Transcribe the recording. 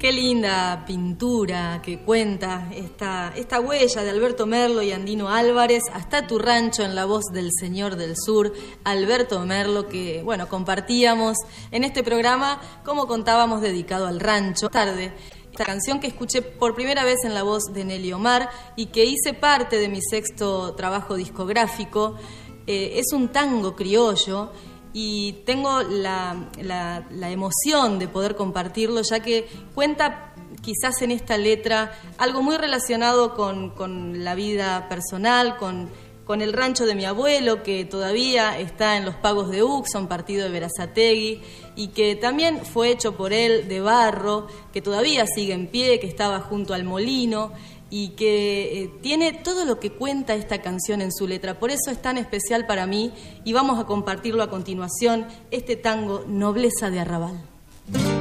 Qué linda pintura que cuenta esta huella de Alberto Merlo y Andino Álvarez, Hasta tu rancho, en la voz del señor del sur, Alberto Merlo, que, bueno, compartíamos en este programa, como contábamos, dedicado al rancho. Tarde, esta canción que escuché por primera vez en la voz de Nelly Omar y que hice parte de mi 6º trabajo discográfico, es un tango criollo. Y tengo la emoción de poder compartirlo, ya que cuenta quizás en esta letra algo muy relacionado con la vida personal, con el rancho de mi abuelo, que todavía está en los Pagos de Uxón, partido de Berazategui, y que también fue hecho por él de barro, que todavía sigue en pie, que estaba junto al molino, y que tiene todo lo que cuenta esta canción en su letra. Por eso es tan especial para mí, y vamos a compartirlo a continuación, este tango Nobleza de Arrabal.